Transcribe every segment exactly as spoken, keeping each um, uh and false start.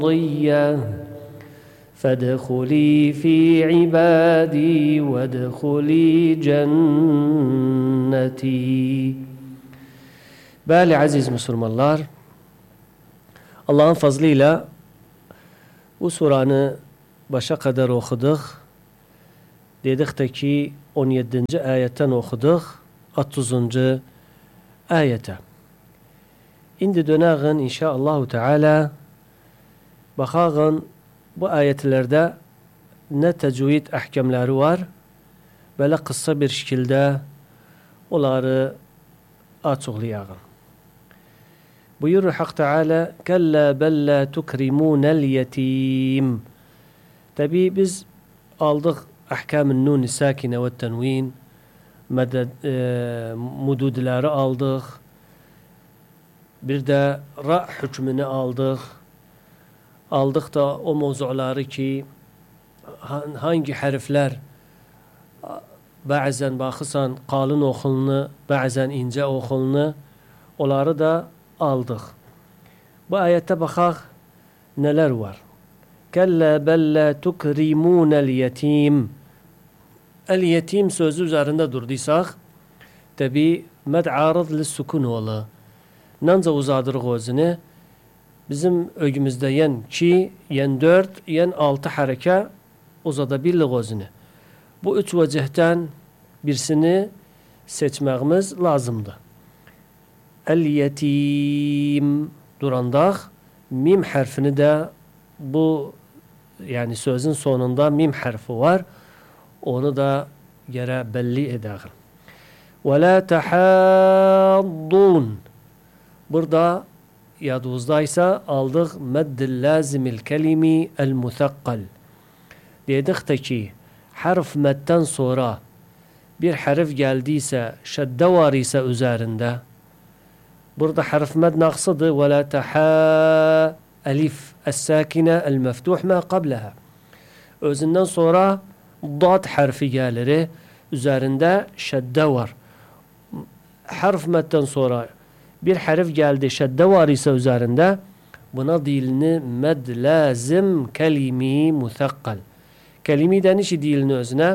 ضية فادخلي في عبادي وادخلي cenneti. Değerli aziz Müslümanlar, Allah'ın fazlıyla bu suranı başa kadar okuduk. Dedik de ki on yedinci ayetten okuduk otuzuncu ayete. Şimdi döneğin inşaallahu teala bakağın bu ayetlerde ne tecvid ahkamları var, böyle kısa bir şekilde onları açıklayalım. Buyurur Hak Teala: "Kella bel la tukrimunel yetim." Tabi biz aldık ahkam-ı nun sakine ve tenvin, meded, e, mududları aldık. Bir de ra hükmünü aldık. Aldık da o mevzuları ki hangi harfler bazen bakırsan kalın okulunu, bazen ince okulunu, onları da aldık. Bu ayette bakak neler var. Kella bel la tukrimunel yetim. El yetim sözü üzerinde durduysak tabi med arız lissukun ola. Nanca uzadır gözünü. Bizim ögümüzde yen iki, yen dört, yen altı hareke uzadabilir gözünü. Bu üç vecihten birisini seçmemiz lazımdı. El yetim durandak mim harfini de bu yani sözün sonunda mim harfi var. Onu da yere belli edelim. Ve la tahaddun. Burada yadınızdaysa aldık meddil lazimil kelimi el musakkal. Dedik de ki harf medden sonra bir harf geldiyse, şedde var ise üzerinde, burada harf med naksıdır. Ve la taha elif es-sakine el meftuh ma qablaha. Özünden sonra dad harfi gelir. Üzerinde şedde var. Harf medden sonra bir harf geldi, şedde var ise üzerinde, buna dilini med lazım kelimi musakkal. Kelimi denişi dilini özüne.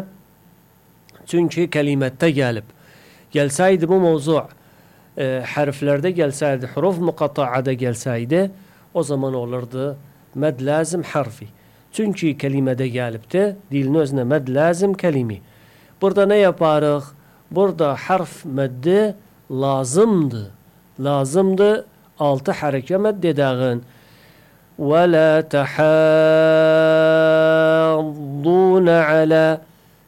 Çünkü kelimette gelip gelseydi bu mevzu e, harflerde gelseydi, huruf mukatta'ada gelseydi, o zaman olurdu med lazım harfi. Çünkü kelimede gelip de dilin özüne med lazım kelimi. Burada ne yaparız? Burada harf meddi lazımdı. Lazımdı. Altı hareke meddedağın. وَلَا تَحَاضُّونَ عَلَى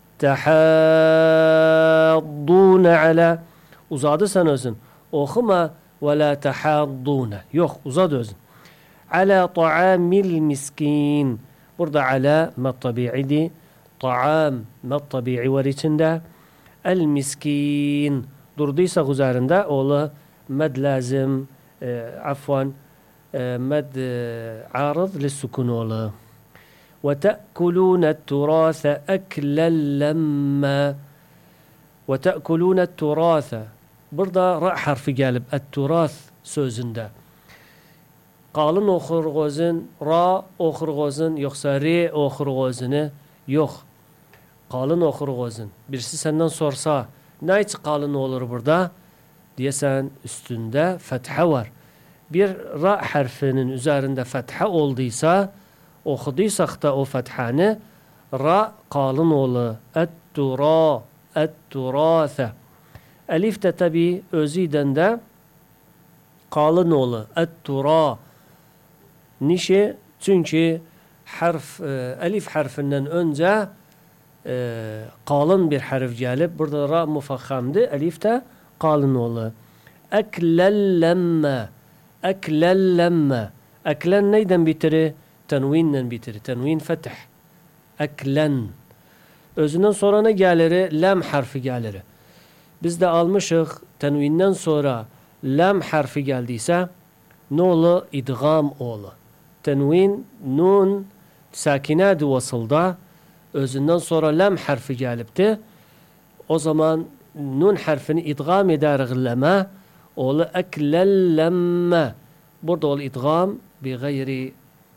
تَحَاضُّونَ عَلَى uzadı sen özün. Okuma وَلَا تَحَاضُّونَ. Yok, uzadı özün. عَلَى طَعَامِ الْمِسْكِينَ. Burada ala med tabi'idi. Ta'am med tabi'i var içinde. El miskin durduysa üzerinde ola med lazım e, afwan e, med e, arız lissukun ola. Ve te'kulûne turâse eklen lemma. Ve te'kulûne turâse. Burada ra harfi gelip et-turâs sözünde. Kalın okur gözün, ra okur gözün, yoksa re okur gözünü yok. Kalın okur gözün. Birisi senden sorsa ne için kalın olur burada? Diyesen üstünde fetha var. Bir ra harfinin üzerinde fetha olduysa, okuduysak da o fethanı ra kalın olur. Et-tura, et-turâse. Elif de tabi özüden de kalın olur. Et-tura. Nişi? Çünkü harf, e, elif harfinden önce e, kalın bir harf gelip burada ra mufakhamdı. Elif de kalın olur. Eklellemme. Eklellemme. Eklen neyden bitirir? Tenvinden bitirir. Tenvin fetih. Eklen. Özünden sonra ne gelir? Lem harfi gelir. Biz de almışık tenvinden sonra lem harfi geldiyse ne olur? İdgam olur. Tenvin, nun, sakinad vasılda özünden sonra lem harfi gelipti. O zaman nun harfini idgam eder leme olur eklellemme. Burada ol idgam bi gayri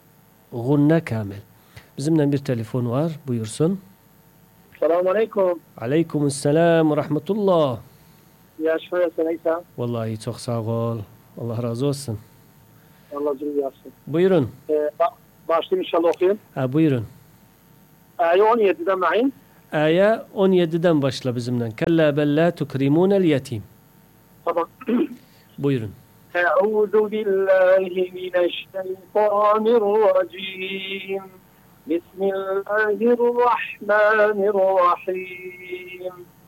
Gunne kamil. Bizimle bir telefon var. Buyursun. Selamun Aleyküm. Aleykümselam ve rahmetullah. Yaşıyorsun İsa. Vallahi çok sağ ol. Allah razı olsun. Allah zülü yapsın. Buyurun. Ee, ba- başlayayım inşallah okuyayım. Ha, buyurun. Ayet on yedide ma'in. Aya on yediden başla bizimle. Kella bel la tukrimunel yetim. Tamam. Buyurun. Euzu billahi mineşşeytanirracim. Bismillahirrahmanirrahim.